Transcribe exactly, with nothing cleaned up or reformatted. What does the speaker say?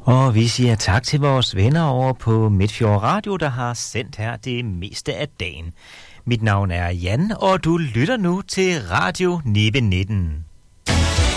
Og vi siger tak til vores venner over på Midtfjord Radio, der har sendt her det meste af dagen. Mit navn er Jan, og du lytter nu til Radio nitten nitten.